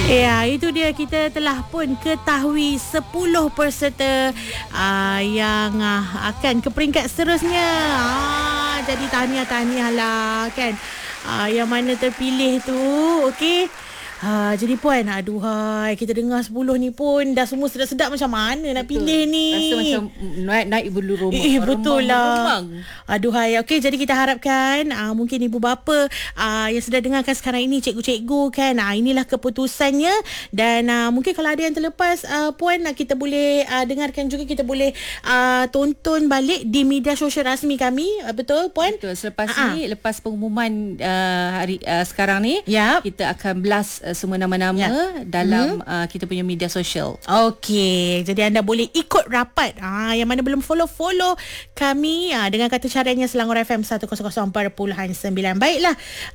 Ya, itu dia, kita telah pun ketahui 10 peserta yang akan ke peringkat seterusnya. Jadi tahniah lah kan. Yang mana terpilih tu, okey. Jadi puan, aduhai, kita dengar 10 ni pun dah semua sedap-sedap, macam mana nak pilih ni. Rasa macam naik bulu rumah. Betul lah. Aduhai. Okey, jadi kita harapkan mungkin ibu bapa yang sedang dengarkan sekarang ini, cikgu-cikgu kan, inilah keputusannya. Dan mungkin kalau ada yang terlepas, puan, kita boleh dengarkan juga, kita boleh tonton balik di media sosial rasmi kami. Betul puan? Betul. Selepas ni, lepas pengumuman hari sekarang ni, kita akan blast semua nama-nama dalam kita punya media sosial. Okey, jadi anda boleh ikut rapat. Yang mana belum follow kami dengan kata caranya Selangor FM 104.9. Baiklah,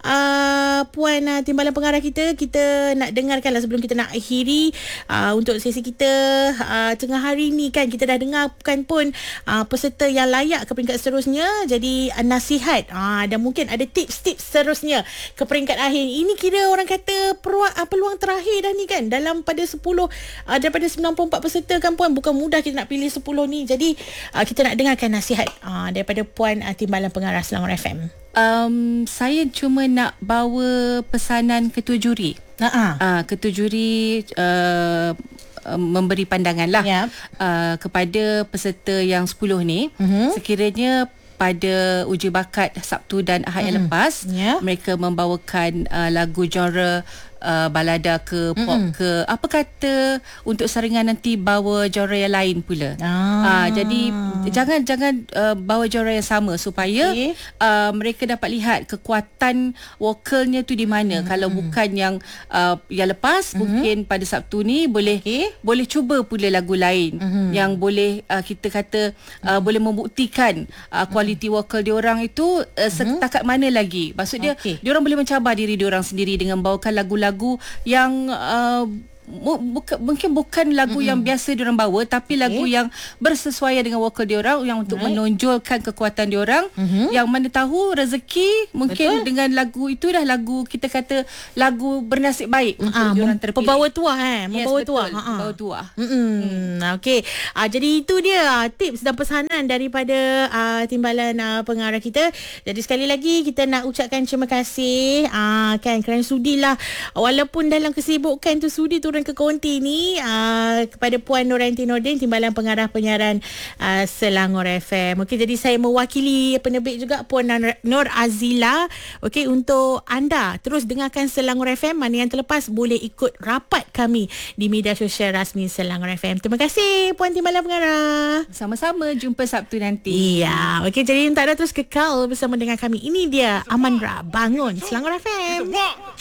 puan timbalan pengarah kita nak dengarkanlah sebelum kita nak akhiri untuk sesi kita tengah hari ni kan. Kita dah dengarkan pun peserta yang layak ke peringkat seterusnya. Jadi nasihat dan mungkin ada tips-tips seterusnya ke peringkat akhir. Ini kira orang kata peluang terakhir dah ni kan, dalam pada 10 daripada 94 peserta kan puan. Bukan mudah kita nak pilih 10 ni. Jadi kita nak dengarkan nasihat daripada puan timbalan pengarah Selangor FM. Saya cuma nak bawa pesanan ketua juri. Ketua juri memberi pandangan lah kepada peserta yang 10 ni. Sekiranya pada uji bakat Sabtu dan Ahad yang lepas, mereka membawakan lagu genre balada ke pop ke, apa kata untuk saringan nanti bawa genre yang lain pula. Jadi jangan bawa genre yang sama supaya mereka dapat lihat kekuatan vokalnya tu di mana. Kalau bukan yang lepas, mungkin pada Sabtu ni boleh cuba pula lagu lain yang boleh kita kata boleh membuktikan kualiti vokal diorang itu setakat mana lagi. Maksudnya diorang boleh mencabar diri diorang sendiri dengan bawakan lagu-lagu yang mungkin bukan lagu yang biasa diorang bawa, tapi lagu yang bersesuaian dengan vokal diorang, yang untuk menonjolkan kekuatan diorang. Yang mana tahu rezeki mungkin dengan lagu itu dah lagu, kita kata lagu bernasib baik untuk diorang terpilih. Pembawa tuah membawa tuah. Pembawa tuah. Okey. Jadi itu dia tips dan pesanan daripada timbalan pengarah kita. Jadi sekali lagi kita nak ucapkan terima kasih kan, kerana sudilah, walaupun dalam kesibukan tu sudi turun ke konti ni, kepada Puan Noranti Nordin, timbalan pengarah penyiaran Selangor FM. Okey, jadi saya mewakili penerbit juga, Puan Nur Azila. Okey, untuk anda terus dengarkan Selangor FM. Mana yang terlepas boleh ikut rapat kami di media sosial rasmi Selangor FM. Terima kasih Puan timbalan pengarah. Sama-sama, jumpa Sabtu nanti. Ya, okey, jadi tak ada, terus kekal bersama dengan kami. Ini dia Amandra Bangun Selangor FM.